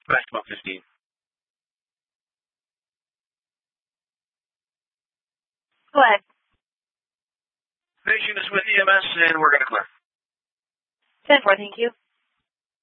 Basketball 15. Go ahead. Nation is with EMS, and we're going to clear. 10-4, thank you.